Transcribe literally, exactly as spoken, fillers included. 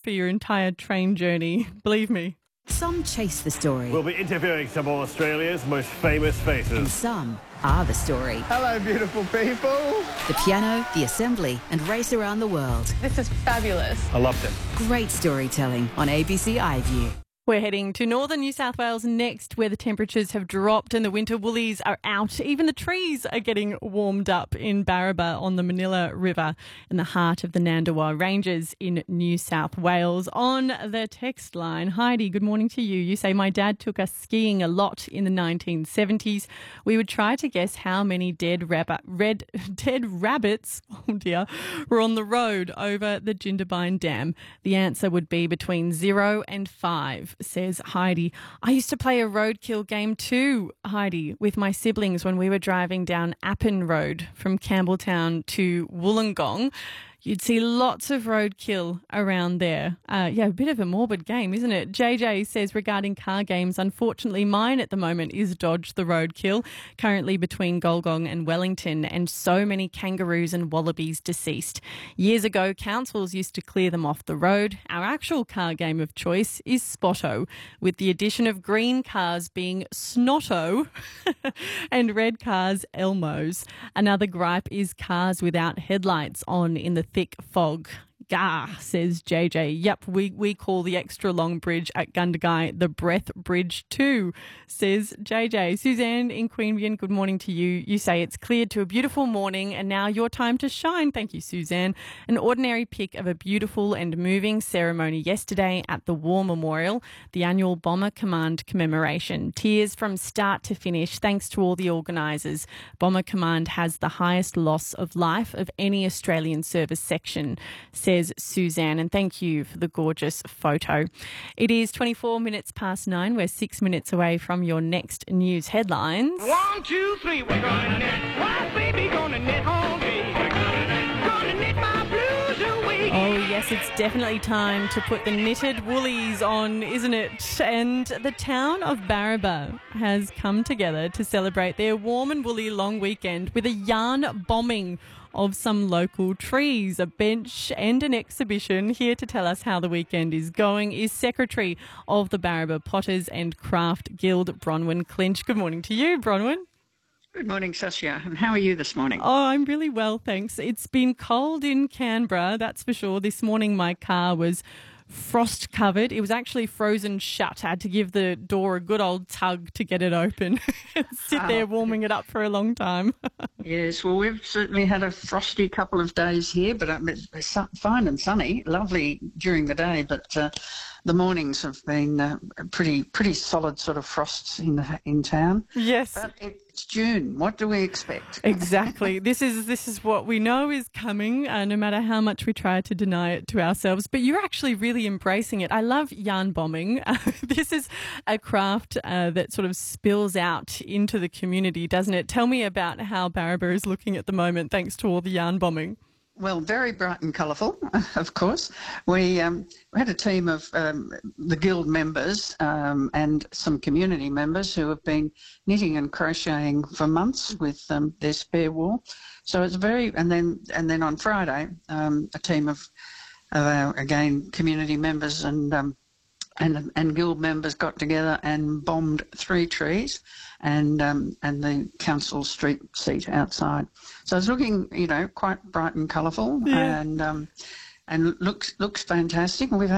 for your entire train journey. Believe me. Some chase the story. We'll be interviewing some of Australia's most famous And faces. some are the story. Hello, beautiful people. The piano, the assembly, and race around the world. This is fabulous. I loved it. Great storytelling on A B C iView. We're heading to northern New South Wales next, where the temperatures have dropped and the winter woolies are out. Even the trees are getting warmed up in Barraba on the Manila River in the heart of the Nandawar Ranges in New South Wales. On the text line, Heidi, good morning to you. You say, my dad took us skiing a lot in the nineteen seventies. We would try to guess how many dead, rabbit, red, dead rabbits oh dear, were on the road over the Jindabyne Dam. The answer would be between zero and five. Says Heidi. I used to play a roadkill game too, Heidi, with my siblings when we were driving down Appin Road from Campbelltown to Wollongong. You'd see lots of roadkill around there. Uh, yeah, a bit of a morbid game, isn't it? J J says regarding car games, unfortunately mine at the moment is Dodge the Roadkill, currently between Golgong and Wellington, and so many kangaroos and wallabies deceased. Years ago, councils used to clear them off the road. Our actual car game of choice is Spotto, with the addition of green cars being Snotto and red cars Elmos. Another gripe is cars without headlights on in the thick fog. Gah, says J J. Yep, we, we call the extra long bridge at Gundagai the Breath Bridge too, says J J. Suzanne in Queanbeyan, good morning to you. You say it's cleared to a beautiful morning and now your time to shine. Thank you, Suzanne. An ordinary pic of a beautiful and moving ceremony yesterday at the War Memorial, the annual Bomber Command commemoration. Tears from start to finish, thanks to all the organisers. Bomber Command has the highest loss of life of any Australian service section, says Suzanne, and thank you for the gorgeous photo. It is twenty-four minutes past nine. We're six minutes away from your next news headlines. One, two, three, we're gonna knit. Why, baby, gonna knit all day. We're gonna knit, gonna knit my blues away. Oh, yes, it's definitely time to put the knitted woolies on, isn't it? And the town of Barraba has come together to celebrate their warm and woolly long weekend with a yarn bombing of some local trees, a bench and an exhibition. Here to tell us how the weekend is going is Secretary of the Barraba Potters and Craft Guild, Bronwyn Clinch. Good morning to you, Bronwyn. Good morning, Sasha. And how are you this morning? Oh, I'm really well, thanks. It's been cold in Canberra, that's for sure. This morning my car was frost covered. It was actually frozen shut. I had to give the door a good old tug to get it open and sit there warming it up for a long time. Yes, well, we've certainly had a frosty couple of days here, but um, it's it's su- fine and sunny, lovely during the day, but uh, the mornings have been uh, pretty pretty solid sort of frosts in the, in town. Yes. But it's June. What do we expect? Exactly. This is this is what we know is coming, uh, no matter how much we try to deny it to ourselves. But you're actually really embracing it. I love yarn bombing. Uh, this is a craft uh, that sort of spills out into the community, doesn't it? Tell me about how Barraba is looking at the moment, thanks to all the yarn bombing. Well, very bright and colourful, of course. We, um, we had a team of um, the guild members um, and some community members who have been knitting and crocheting for months with um, their spare wool. So it's very, and then and then on Friday, um, a team of, of our, again, community members and um, and and guild members got together and bombed three trees and um, and the council street seat outside. So it's looking, you know, quite bright and colourful, yeah. and um, and looks looks fantastic. And we've